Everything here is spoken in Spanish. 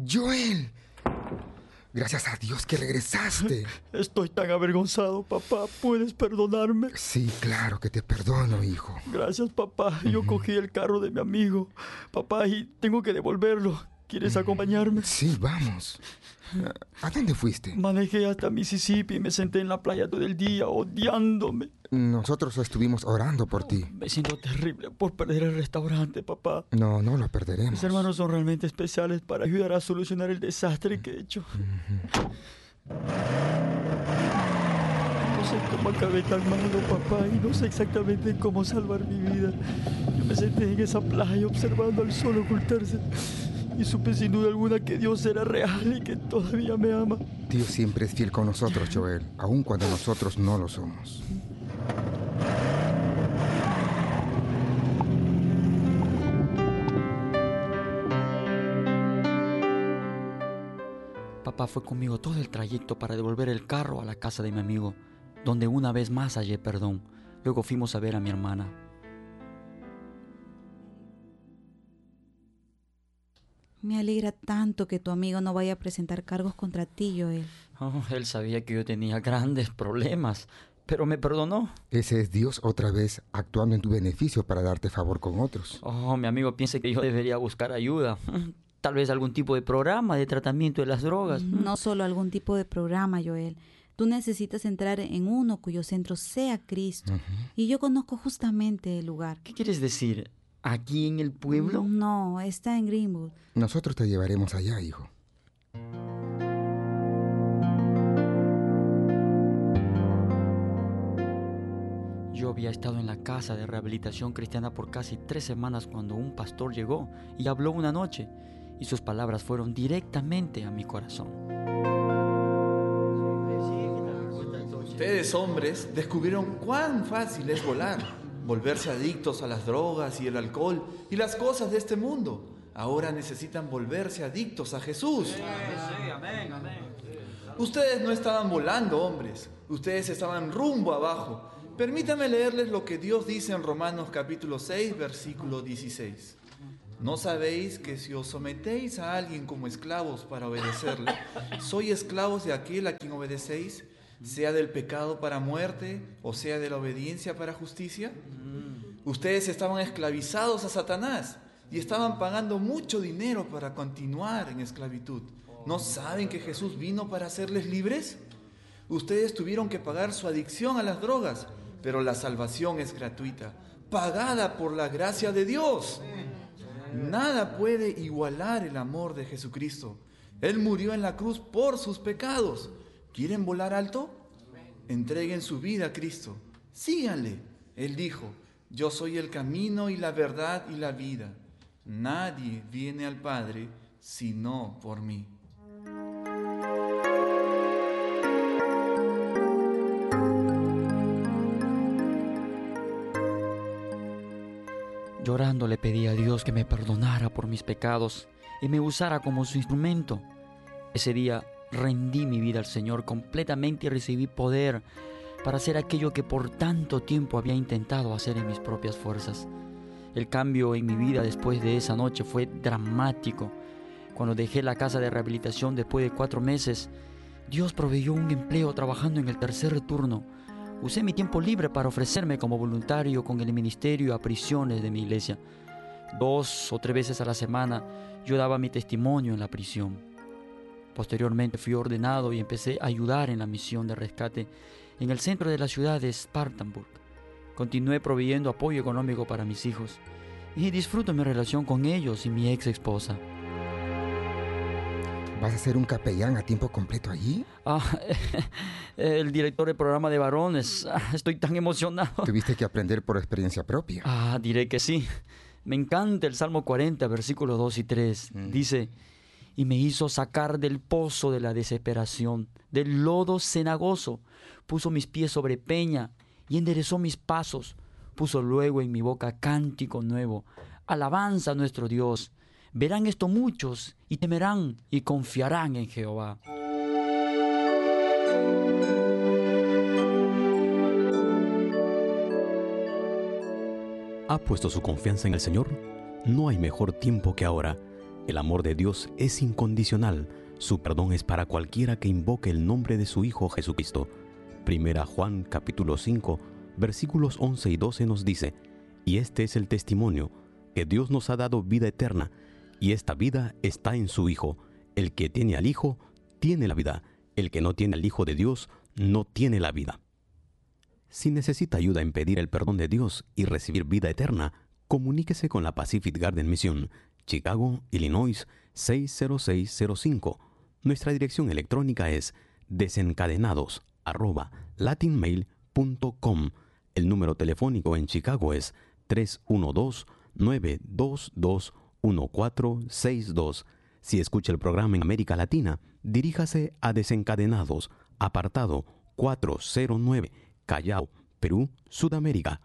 Joel, gracias a Dios que regresaste. Estoy tan avergonzado, papá. ¿Puedes perdonarme? Sí, claro que te perdono, hijo. Gracias, papá. Yo cogí el carro de mi amigo, papá, y tengo que devolverlo. ¿Quieres acompañarme? Sí, vamos. ¿A dónde fuiste? Manejé hasta Mississippi y me senté en la playa todo el día odiándome. Nosotros estuvimos orando por ti. Me siento terrible por perder el restaurante, papá. No lo perderemos. Mis hermanos son realmente especiales para ayudar a solucionar el desastre que he hecho. No sé cómo acabé tan malo, papá, y no sé exactamente cómo salvar mi vida. Yo me senté en esa playa observando al sol ocultarse y supe sin duda alguna que Dios era real y que todavía me ama. Dios siempre es fiel con nosotros, Joel, aun cuando nosotros no lo somos. Papá fue conmigo todo el trayecto para devolver el carro a la casa de mi amigo, donde una vez más hallé perdón. Luego fuimos a ver a mi hermana. Me alegra tanto que tu amigo no vaya a presentar cargos contra ti, Joel. Él sabía que yo tenía grandes problemas, pero me perdonó. Ese es Dios otra vez actuando en tu beneficio para darte favor con otros. Mi amigo piensa que yo debería buscar ayuda. Tal vez algún tipo de programa de tratamiento de las drogas. No solo algún tipo de programa, Joel. Tú necesitas entrar en uno cuyo centro sea Cristo. Y yo conozco justamente el lugar. ¿Qué quieres decir? ¿Aquí en el pueblo? No, está en Greenwood. Nosotros te llevaremos allá, hijo. Yo había estado en la casa de rehabilitación cristiana por casi 3 semanas cuando un pastor llegó y habló una noche, y sus palabras fueron directamente a mi corazón. Ustedes, hombres, descubrieron cuán fácil es volar, volverse adictos a las drogas y el alcohol y las cosas de este mundo. Ahora necesitan volverse adictos a Jesús. Sí, amén. Ustedes no estaban volando, hombres. Ustedes estaban rumbo abajo. Permítanme leerles lo que Dios dice en Romanos capítulo 6, versículo 16. ¿No sabéis que si os sometéis a alguien como esclavos para obedecerle, sois esclavos de aquel a quien obedecéis, sea del pecado para muerte o sea de la obediencia para justicia? Ustedes estaban esclavizados a Satanás y estaban pagando mucho dinero para continuar en esclavitud. ¿No saben que Jesús vino para hacerles libres? Ustedes tuvieron que pagar su adicción a las drogas, pero la salvación es gratuita, pagada por la gracia de Dios. Nada puede igualar el amor de Jesucristo. Él murió en la cruz por sus pecados. ¿Quieren volar alto? Entreguen su vida a Cristo. Síganle. Él dijo: yo soy el camino y la verdad y la vida. Nadie viene al Padre sino por mí. Llorando le pedí a Dios que me perdonara por mis pecados y me usara como su instrumento. Ese día rendí mi vida al Señor completamente y recibí poder para hacer aquello que por tanto tiempo había intentado hacer en mis propias fuerzas. El cambio en mi vida después de esa noche fue dramático. Cuando dejé la casa de rehabilitación después de 4 meses, Dios proveyó un empleo trabajando en el tercer turno. Usé mi tiempo libre para ofrecerme como voluntario con el ministerio a prisiones de mi iglesia. 2 o 3 veces a la semana yo daba mi testimonio en la prisión. Posteriormente fui ordenado y empecé a ayudar en la misión de rescate en el centro de la ciudad de Spartanburg. Continué proveyendo apoyo económico para mis hijos y disfruto mi relación con ellos y mi ex esposa. ¿Vas a ser un capellán a tiempo completo allí? El director del programa de varones. Estoy tan emocionado. Tuviste que aprender por experiencia propia. Diré que sí. Me encanta el Salmo 40, versículos 2 y 3. Dice: y me hizo sacar del pozo de la desesperación, del lodo cenagoso. Puso mis pies sobre peña y enderezó mis pasos. Puso luego en mi boca cántico nuevo, alabanza a nuestro Dios. Verán esto muchos y temerán y confiarán en Jehová. ¿Ha puesto su confianza en el Señor? No hay mejor tiempo que ahora. El amor de Dios es incondicional. Su perdón es para cualquiera que invoque el nombre de su Hijo Jesucristo. Primera Juan capítulo 5, versículos 11 y 12 nos dice: y este es el testimonio, que Dios nos ha dado vida eterna, y esta vida está en su Hijo. El que tiene al Hijo, tiene la vida. El que no tiene al Hijo de Dios, no tiene la vida. Si necesita ayuda en pedir el perdón de Dios y recibir vida eterna, comuníquese con la Pacific Garden Mission, Chicago, Illinois 60605. Nuestra dirección electrónica es desencadenados@latinmail.com. El número telefónico en Chicago es 312-922-1462. Si escucha el programa en América Latina, diríjase a Desencadenados, apartado 409, Callao, Perú, Sudamérica,